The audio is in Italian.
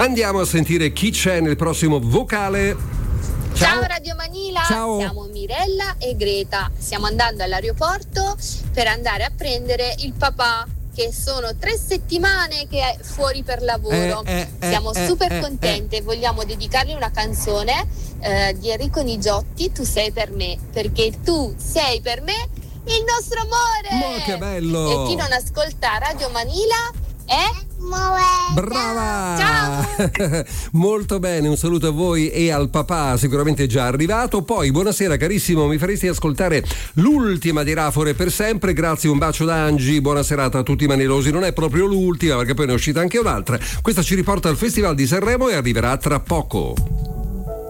Andiamo a sentire chi c'è nel prossimo vocale. Ciao Radio Manila, Ciao. Siamo Mirella e Greta. Stiamo andando all'aeroporto per andare a prendere il papà, che sono 3 settimane che è fuori per lavoro. Siamo super contente e vogliamo dedicargli una canzone di Enrico Nigiotti, Tu sei per me, perché tu sei per me il nostro amore. Ma che bello! E chi non ascolta Radio Manila è Brava! Ciao! Molto bene, un saluto a voi e al papà, sicuramente già arrivato. Poi, buonasera carissimo, mi faresti ascoltare l'ultima di Rafore per sempre? Grazie, un bacio da Angi, buona serata a tutti i manierosi. Non è proprio l'ultima, perché poi ne è uscita anche un'altra. Questa ci riporta al Festival di Sanremo e arriverà tra poco.